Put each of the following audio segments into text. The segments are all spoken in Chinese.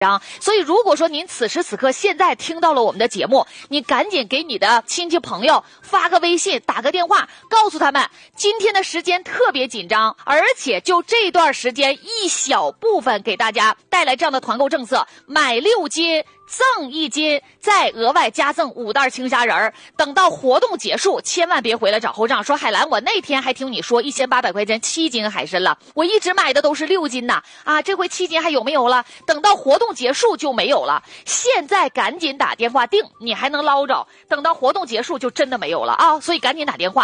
所以如果说您此时此刻现在听到了我们的节目，你赶紧给你的亲戚朋友发个微信，打个电话，告诉他们今天的时间特别紧张，而且就这段时间一小部分给大家带来这样的团购政策，买6斤赠1斤，再额外加赠5袋青虾仁儿。等到活动结束，千万别回来找后账，说海兰，我那天还听你说1800块钱7斤海参了，我一直买的都是6斤呐，这回7斤还有没有了？等到活动结束就没有了。现在赶紧打电话订，你还能捞着，等到活动结束就真的没有了啊！所以赶紧打电话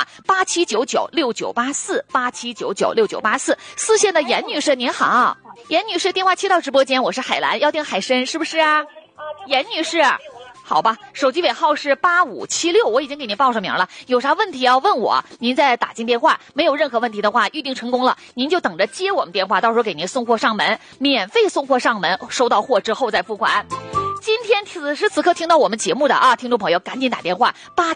8799698487996984。四线的严女士您好，严女士电话接到直播间，我是海兰，要订海参是不是啊？严女士，好吧，手机尾号是8576，我已经给您报上名了。有啥问题要问我，您再打进电话。没有任何问题的话，预定成功了，您就等着接我们电话，到时候给您送货上门，免费送货上门，收到货之后再付款。今天此时此刻听到我们节目的听众朋友赶紧打电话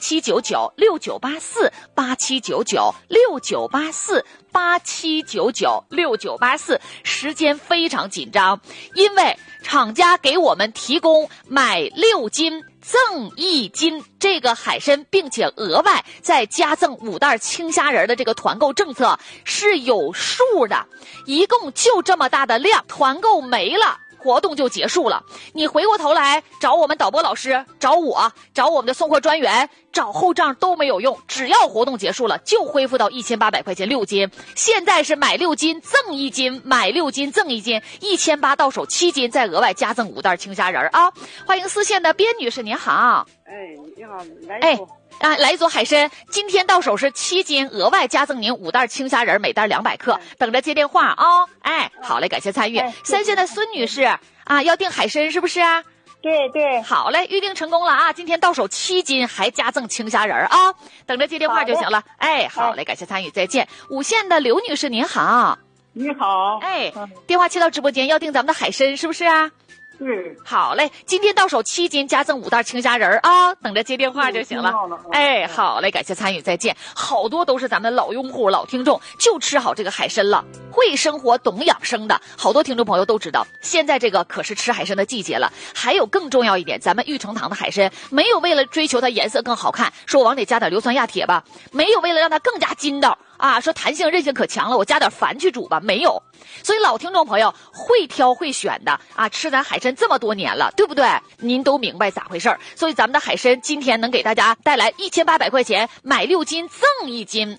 8799698487996984，时间非常紧张，因为厂家给我们提供买6斤赠1斤这个海参，并且额外再加赠5袋青虾仁的这个团购政策是有数的，一共就这么大的量，团购没了活动就结束了，你回过头来找我们导播老师，找我，找我们的送货专员，找后账都没有用，只要活动结束了就恢复到1800块钱6斤。现在是买6斤赠1斤，买6斤赠1斤，1800到手7斤，再额外加赠5袋青虾仁啊！欢迎四线的边女士您好。 你好，来一组。 来一组海参，今天到手是7斤，额外加赠您5袋青虾仁，每袋200克，等着接电话啊！好嘞，感谢参与。三线的孙女士要订海参是不是啊？ 对， 好嘞，预定成功了啊！今天到手7斤，还加赠青虾仁啊！等着接电话就行了。好嘞，感谢参与，再见。五线的刘女士您好。 你好。 电话切到直播间，要订咱们的海参是不是啊？好嘞，今天到手7斤，加赠5袋青虾仁啊！等着接电话就行了。好嘞，感谢参与，再见。好多都是咱们老用户、老听众，就吃好这个海参了。会生活、懂养生的好多听众朋友都知道，现在这个可是吃海参的季节了。还有更重要一点，咱们玉成堂的海参没有为了追求它颜色更好看，说往里加点硫酸亚铁吧，没有为了让它更加筋道说弹性韧性可强了，我加点矾去煮吧，没有。所以老听众朋友会挑会选的吃咱海参这么多年了，对不对？您都明白咋回事。所以咱们的海参今天能给大家带来1800块钱，买6斤赠1斤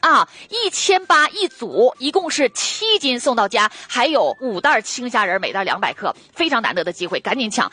1800一组，一共是7斤送到家，还有5袋青虾仁，每袋200克，非常难得的机会，赶紧抢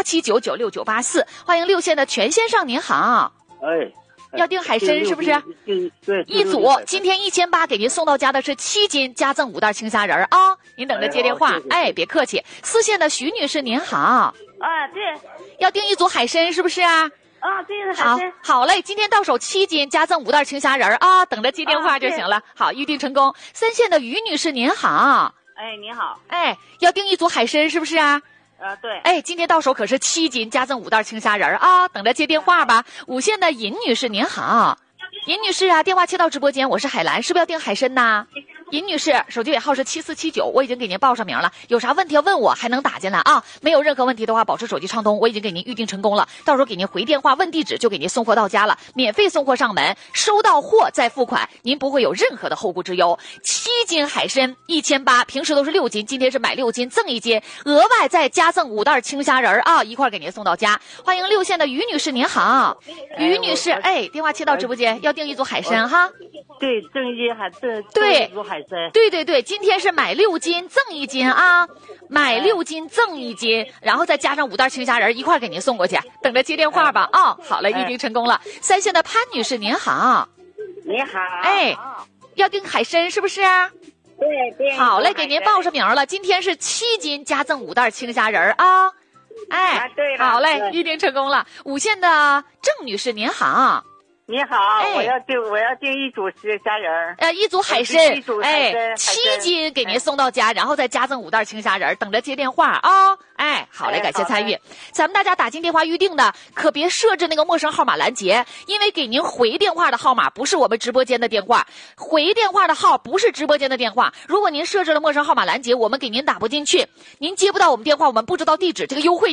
87996984。欢迎6线的全先生您好。要订海参是不是？ 对， 一组今天1800给您送到家的是7斤，加赠5袋青虾仁啊！您等着接电话。别客气。四线的徐女士您好。 对， 要订一组海参是不是啊？ 对，海参。 好嘞，今天到手7斤，加赠5袋青虾仁啊！等着接电话就行了。好，预定成功。三线的于女士您好。 你好。 要订一组海参是不是啊？ 对。 今天到手可是7斤，加赠5袋青虾仁啊！等着接电话吧。五线的尹女士您好。尹女士电话切到直播间，我是海兰，是不是要订海参呐？尹女士，手机尾号是7479，我已经给您报上名了，有啥问题要问我，还能打进来没有任何问题的话，保持手机畅通，我已经给您预定成功了，到时候给您回电话问地址，就给您送货到家了，免费送货上门，收到货再付款，您不会有任何的后顾之忧。7斤海参1800，平时都是6斤，今天是买6斤赠1斤，额外再加赠5袋青虾仁一块给您送到家。欢迎6线的于女士您好。于女士电话切到直播间，要订一组海参哈。 对，赠1斤还赠对一组海参。 对，今天是买6斤赠1斤买6斤赠1斤，然后再加上5袋青虾仁一块给您送过去，等着接电话吧好嘞，预定成功了。三线的潘女士您好。 你好。 要订海参是不是啊？ 对。 好嘞，给您报上名了，今天是7斤加赠5袋青虾仁对了。 好嘞，预定成功了。五线的郑女士您好。 你好，我要订一组虾仁儿， 一组海参，7斤给您送到家，然后再加赠5袋青虾仁儿，等着接电话啊。好嘞，感谢参与。咱们大家打进电话预定的，可别设置那个陌生号码拦截，因为给您回电话的号码不是我们直播间的电话，回电话的号不是直播间的电话。如果您设置了陌生号码拦截，我们给您打不进去，您接不到我们电话，我们不知道地址，这个优惠